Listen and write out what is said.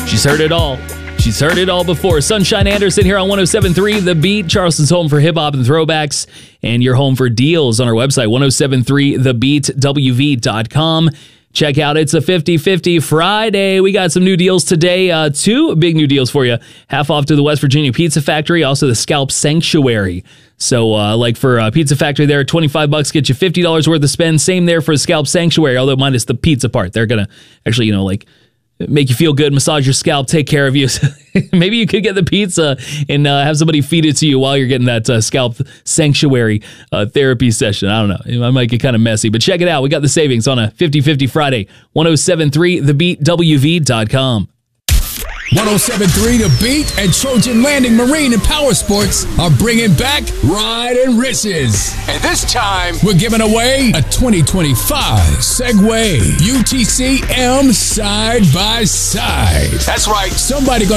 She's heard it all. She's heard it all before. Sunshine Anderson here on 107.3 The Beat. Charleston's home for hip-hop and throwbacks, and your home for deals on our website, 1073thebeatwv.com. Check out It's a 50-50 Friday. We got some new deals today. Two big new deals for you. Half off to the West Virginia Pizza Factory, also the Scalp Sanctuary. So like for Pizza Factory there, $25 get you $50 worth of spend. Same there for Scalp Sanctuary, although minus the pizza part. They're going to actually, make you feel good, massage your scalp, take care of you. Maybe you could get the pizza and have somebody feed it to you while you're getting that Scalp Sanctuary therapy session. I don't know. It might get kind of messy, but check it out. We got the savings on a 50-50 Friday. 1073thebeatwv.com. 107.3 The Beat and Trojan Landing Marine and Power Sports are bringing back Ride and Riches. And this time, we're giving away a 2025 Segway UTC M side by side. That's right. Somebody gonna